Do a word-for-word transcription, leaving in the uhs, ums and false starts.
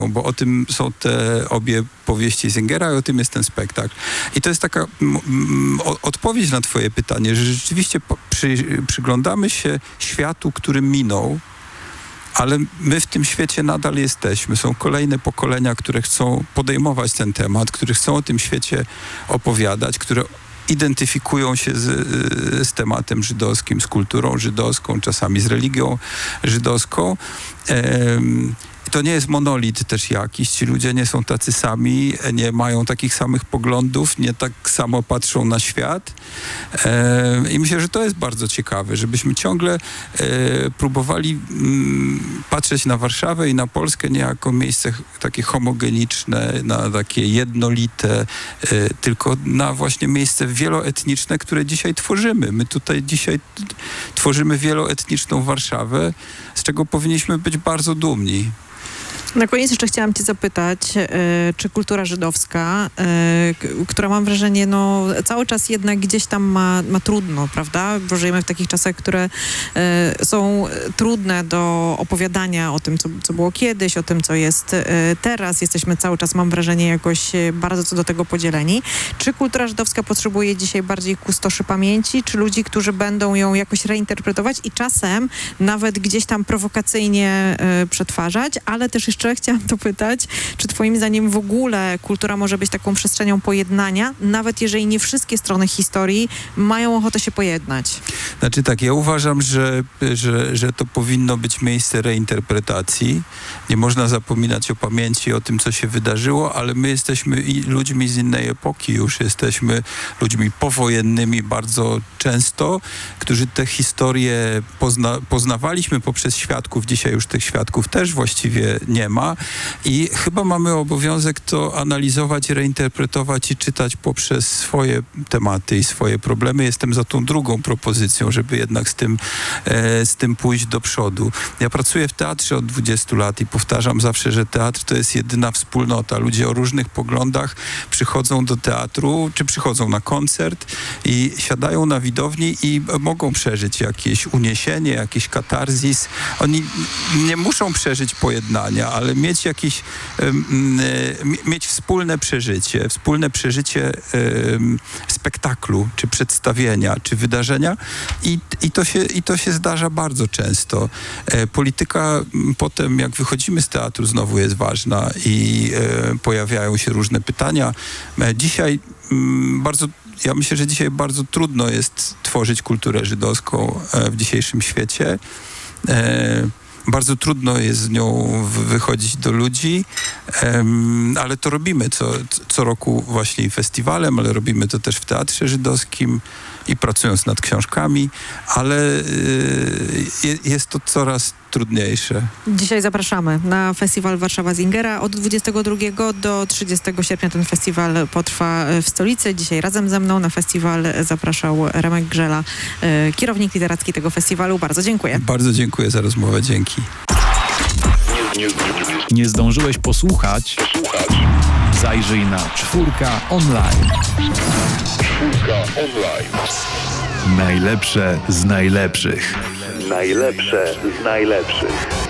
bo o tym są te obie powieści Singera i o tym jest ten spektakl. I to jest taka m, m, odpowiedź na twoje pytanie, że rzeczywiście po, przy, przyglądamy się światu, który minął, ale my w tym świecie nadal jesteśmy. Są kolejne pokolenia, które chcą podejmować ten temat, które chcą o tym świecie opowiadać, które identyfikują się z, z tematem żydowskim, z kulturą żydowską, czasami z religią żydowską. Ehm, To nie jest monolit też jakiś. Ci ludzie nie są tacy sami, nie mają takich samych poglądów, nie tak samo patrzą na świat. E, I myślę, że to jest bardzo ciekawe, żebyśmy ciągle e, próbowali m, patrzeć na Warszawę i na Polskę nie jako miejsce takie homogeniczne, na takie jednolite, e, tylko na właśnie miejsce wieloetniczne, które dzisiaj tworzymy. My tutaj dzisiaj t- tworzymy wieloetniczną Warszawę, z czego powinniśmy być bardzo dumni. Na koniec jeszcze chciałam cię zapytać, e, czy kultura żydowska, e, k- która mam wrażenie, no cały czas jednak gdzieś tam ma, ma trudno, prawda? Bo żyjemy w takich czasach, które e, są trudne do opowiadania o tym, co, co było kiedyś, o tym, co jest e, teraz. Jesteśmy cały czas, mam wrażenie, jakoś e, bardzo co do tego podzieleni. Czy kultura żydowska potrzebuje dzisiaj bardziej kustoszy pamięci, czy ludzi, którzy będą ją jakoś reinterpretować i czasem nawet gdzieś tam prowokacyjnie e, przetwarzać, ale też jeszcze chciałam to pytać, czy twoim zdaniem w ogóle kultura może być taką przestrzenią pojednania, nawet jeżeli nie wszystkie strony historii mają ochotę się pojednać? Znaczy tak, ja uważam, że, że, że to powinno być miejsce reinterpretacji. Nie można zapominać o pamięci, o tym, co się wydarzyło, ale my jesteśmy i ludźmi z innej epoki już. Jesteśmy ludźmi powojennymi bardzo często, którzy te historie pozna, poznawaliśmy poprzez świadków. Dzisiaj już tych świadków też właściwie nie ma. I chyba mamy obowiązek to analizować, reinterpretować i czytać poprzez swoje tematy i swoje problemy. Jestem za tą drugą propozycją, żeby jednak z tym, e, z tym pójść do przodu. Ja pracuję w teatrze od dwudziestu lat i powtarzam zawsze, że teatr to jest jedyna wspólnota. Ludzie o różnych poglądach przychodzą do teatru, czy przychodzą na koncert i siadają na widowni i mogą przeżyć jakieś uniesienie, jakiś katarzis. Oni nie muszą przeżyć pojednania, ale mieć jakieś, um, mieć wspólne przeżycie, wspólne przeżycie um, spektaklu, czy przedstawienia, czy wydarzenia i, i, to się, i to się zdarza bardzo często. E, polityka potem, jak wychodzimy z teatru, znowu jest ważna i e, pojawiają się różne pytania. E, dzisiaj m, bardzo Ja myślę, że dzisiaj bardzo trudno jest tworzyć kulturę żydowską e, w dzisiejszym świecie. E, Bardzo trudno jest z nią wychodzić do ludzi, um, ale to robimy co, co roku właśnie festiwalem, ale robimy to też w Teatrze Żydowskim i pracując nad książkami, ale y, jest to coraz trudniejsze. Dzisiaj zapraszamy na festiwal Warszawa Singera. Od dwudziestego drugiego do trzydziestego sierpnia ten festiwal potrwa w stolicy. Dzisiaj razem ze mną na festiwal zapraszał Remek Grzela, y, kierownik literacki tego festiwalu. Bardzo dziękuję. Bardzo dziękuję za rozmowę. Dzięki. Nie zdążyłeś posłuchać? Zajrzyj na Czwórka Online. Czwórka Online. Najlepsze z najlepszych. Najlepsze z najlepszych.